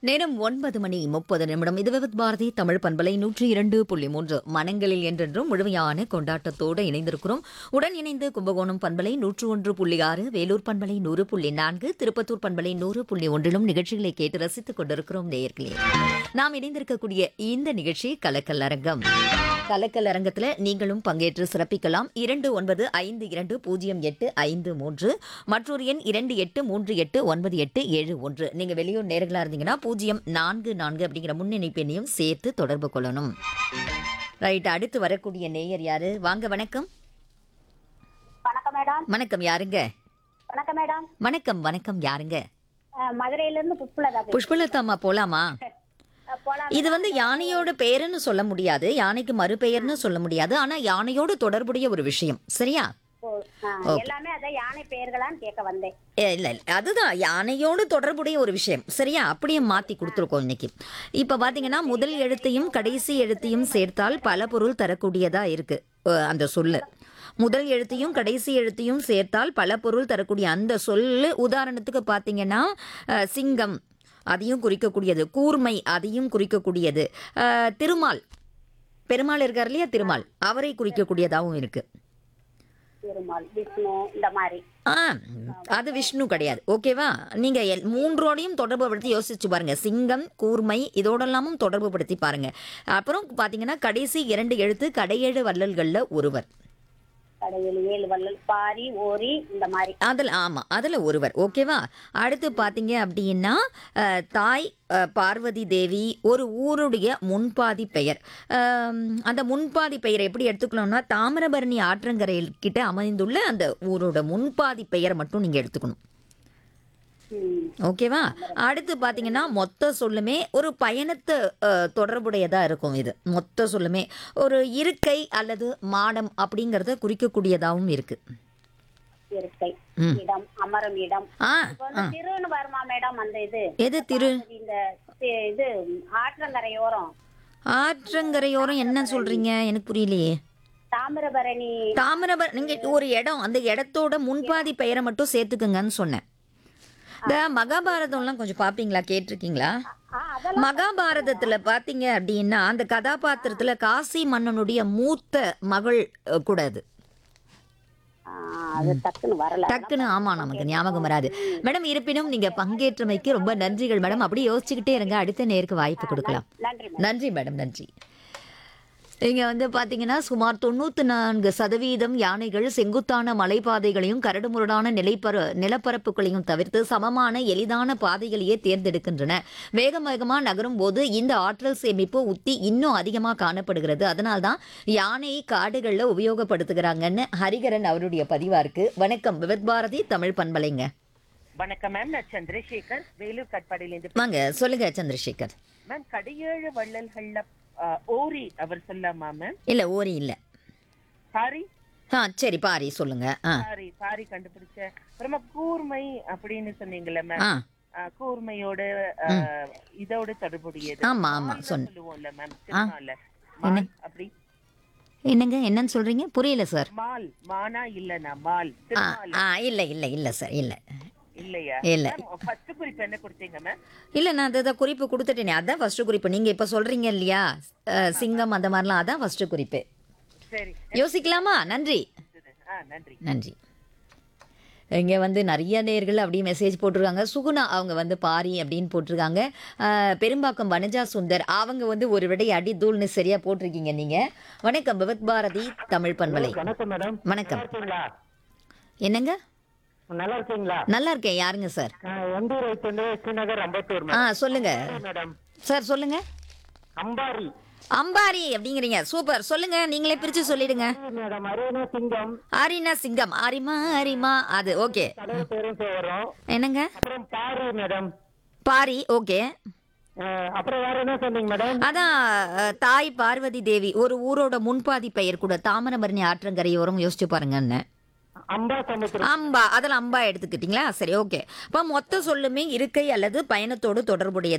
நேரம் 9:30 இது விவித் பாரதி தமிழ் பண்பலை 102.3 மனங்களில் என்றென்றும் முழுமையான கொண்டாட்டத்தோடு இணைந்திருக்கிறோம். உடன் இணைந்து கும்பகோணம் பண்பலை 101.6, வேலூர் பண்பலை 100.4, திருப்பத்தூர் பண்பலை 100.1 நிகழ்ச்சிகளை கேட்டு ரசித்துக் கொண்டிருக்கிறோம் நேயர்களே. நாம் இணைந்திருக்கக்கூடிய இந்த நிகழ்ச்சி கலக்கல் அரங்கம். கலக்கல் அரங்கத்தில் நீங்களும் பங்கேற்று சிறப்பிக்கலாம். 29520853 மற்றொரு எண் 28389871. நீங்க வெளியூர் நேர்களா இருந்தீங்கன்னா 044 அப்படிங்கிற முன்னிணைப்பு எண்ணையும் சேர்த்து தொடர்பு கொள்ளணும். ரைட், அடுத்து வரக்கூடிய நேயர் யாரு? வாங்க, வணக்கம். வணக்கம் மேடம். வணக்கம், யாருங்க? வணக்கம் மேடம். வணக்கம் வணக்கம், யாருங்க? மதுரையில இருந்து புஷ்பலதா. புஷ்பலதாமா, போலாமா? இது வந்து யானையோட பெயர்னு சொல்ல முடியாது, யானைக்கு மறுபெயர்னு சொல்ல முடியாது, ஆனா யானையோடு தொடர்புடைய ஒரு விஷயம். சரியா? எல்லாமே அதான் யானை பெயர்களான்னு கேட்க வந்தேன். இல்ல அதுதான் யானையோடு தொடர்புடைய ஒரு விஷயம். சரியா? அப்படியே மாத்தி கொடுத்துருக்கோம் இன்னைக்கு. இப்ப பாத்தீங்கன்னா முதல் எழுத்தையும் கடைசி எழுத்தையும் சேர்த்தால் பல பொருள் தரக்கூடியதா இருக்கு அந்த சொல்லு. முதல் எழுத்தையும் கடைசி எழுத்தையும் சேர்த்தால் பல பொருள் தரக்கூடிய அந்த சொல்லு. உதாரணத்துக்கு பாத்தீங்கன்னா சிங்கம், அதையும் குறிக்கக்கூடியது. கூர்மை, அதையும் குறிக்கக்கூடியது. திருமால், பெருமாள் இருக்கார் இல்லையா, திருமால், அவரை குறிக்கக்கூடியதாகவும் இருக்கு. திருமால், விஷ்ணு, இந்த மாதிரி. அது விஷ்ணு கிடையாது. ஓகேவா? நீங்க மூன்றோடையும் தொடர்பு படுத்தி யோசிச்சு பாருங்க. சிங்கம், கூர்மை, இதோடெல்லாமும் தொடர்பு படுத்தி பாருங்க. அப்புறம் பாத்தீங்கன்னா கடைசி 2 எழுத்து கடையேழு வள்ளல்கள்ல ஒருவர். கடையில் 7 வள்ளல், பாரி, ஓரி, இந்த மாதிரி. அதுல ஒருவர். ஓகேவா? அடுத்து பாத்தீங்க அப்படின்னா தாய் பார்வதி தேவி ஒரு ஊருடைய முன்பாதி பெயர். அந்த முன்பாதி பெயரை எப்படி எடுத்துக்கணும்னா தாமிரபரணி ஆற்றங்கரையில் கிட்ட அமைந்துள்ள அந்த ஊரோட முன்பாதி பெயரை மட்டும் நீங்க எடுத்துக்கணும். ஓகேவா? அடுத்து பாத்தீங்கன்னா மொத்த சொல்லுமே ஒரு பயணத்தை தொடர்புடையதா இருக்கும். இது மொத்த சொல்லுமே ஒரு இருக்கை அல்லது மாடம் அப்படிங்கறத குறிக்கக்கூடியதாகவும் இருக்கு. இருக்கை, இடம், அமரும் இடம். திருன்னு வருமா மேடம்? அந்த எது திரு? இந்த இது ஆற்றங்கரையோரம். ஆற்றங்கரையோரம் என்ன சொல்றீங்க? எனக்கு புரியலையே. தாமிரபரணி. நீங்க ஒரு இடம், அந்த இடத்தோட முன்பாதி பெயரை மட்டும் சேர்த்துக்குங்கன்னு சொன்னேன். இந்த மகாபாரதம்லாம் கொஞ்சம் பாப்பீங்களா, கேட்டிருக்கீங்களா? மகாபாரதத்துல பாத்தீங்க அப்படின்னா அந்த கதாபாத்திரத்துல காசி மன்னனுடைய மூத்த மகள் கூட அது டக்குன்னு ஆமா நமக்கு ஞாபகம் வராது மேடம். இருப்பினும் நீங்க பங்கேற்றமைக்கு ரொம்ப நன்றிகள் மேடம். அப்படி யோசிச்சுக்கிட்டே இருங்க, அடுத்த நேருக்கு வாய்ப்பு கொடுக்கலாம். நன்றி மேடம், நன்றி. இங்கே வந்து பார்த்தீங்கன்னா சுமார் 94% யானைகள் செங்குத்தான மலைப்பாதைகளையும் கரடுமுரடான நிலப்பரப்புகளையும் தவிர்த்து சமமான எளிதான பாதைகளையே தேர்ந்தெடுக்கின்றன. வேகமாக நகரும் போது இந்த ஆற்றல் சேமிப்பு உத்தி இன்னும் அதிகமாக காணப்படுகிறது. அதனால்தான் யானையை காடுகளில் உபயோகப்படுத்துகிறாங்கன்னு ஹரிகரன் அவருடைய பதிவா இருக்கு. வணக்கம், விவித் பாரதி தமிழ் பண்பலைங்க. வணக்கம் மேம், நான் சந்திரசேகர், வேலூர் கட்பாடியிலிருந்து. வாங்க, சொல்லுங்க சந்திரசேகர். மேம், கடையேழு வள்ளல்கள்ல ஓரி அவர் சொல்லாமா மேம்? இல்ல, ஓரி இல்ல. பாரி. சரி, பாரி சொல்லுங்க. பாரி கண்டுபிடிச்ச. அப்புறமா கூர்மை அப்படின்னு சொன்னீங்கல்ல மேம், கூர்மையோட இதோட தொடர்புடையது. ஆமா ஆமா சொல்லுவோம்ல மேம், திருமால. அப்படி என்னங்க, என்னன்னு சொல்றீங்க? புரியல சார். மால், மானா இல்லனா மால், இல்ல இல்ல இல்ல சார், இல்ல இல்லையா? இல்ல. ஃபர்ஸ்ட் குறிப்பு என்ன கொடுத்தீங்க மேம்? இல்ல, நான் அதை குறிப்பு கொடுத்துட்டேனே, அதான் ஃபர்ஸ்ட் குறிப்பு. நீங்க இப்ப சொல்றீங்க இல்லையா சிங்கம் அந்த மாதிரிலாம், அதான் ஃபர்ஸ்ட் குறிப்பு. சரி, யோசிக்கலாமா? நன்றி நன்றி நன்றி. இங்கே வந்து நிறைய நேயர்கள் அப்படி மெசேஜ் போட்டிருக்காங்க. சுகுணா அவங்க வந்து பாரி அப்படின்னு போட்டிருக்காங்க. பெரும்பாக்கம் வனஜா சுந்தர் அவங்க வந்து ஒரு விடை அடி தூள்னு சரியா போட்டிருக்கீங்க நீங்க. வணக்கம், விவித் பாரதி தமிழ் பண்பலை. வணக்கம் மேடம். வணக்கம். என்னங்க? நல்லா இருக்கீங்களா? நல்லா இருக்கேன். யாருங்க சார்? சொல்லுங்க சார், சொல்லுங்க. அம்பாரி. அம்பாரி அப்படிங்கிறீங்க, சூப்பர். சொல்லுங்க, நீங்களே பிரிச்சு சொல்லிடுங்க. மேடம், அரினா சிங்கம். அரினா சிங்கம், அரிமா அரிமா, அது ஓகே. என்னங்க? அப்புறம் பாரி மேடம். பாரி, ஓகே. அப்புறம் வேற என்ன சொன்னீங்க மேடம்? அதான் தாய் பார்வதி தேவி ஒரு ஊரோட முன்பாதி பெயர் கூட. தாமிரபரணி ஆற்றங்கரையோரம் யோசிச்சு பாருங்கன்னு. அம்பா, அதில் அம்பா எடுத்துக்கிட்டீங்களா? சரி, ஓகே. இப்போ மொத்த சொல்லுமே இருக்கை அல்லது பயணத்தோடு தொடர்புடையது.